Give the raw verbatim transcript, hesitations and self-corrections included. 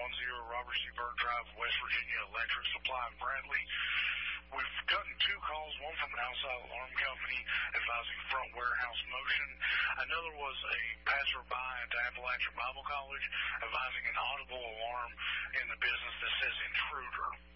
one zero Robert C. Burt Drive, West Virginia Electric Supply in Bradley. We've gotten two calls, one from an outside alarm company advising front warehouse motion. Another was a passerby at the Appalachian Bible College advising an audible alarm in the business that says intruder.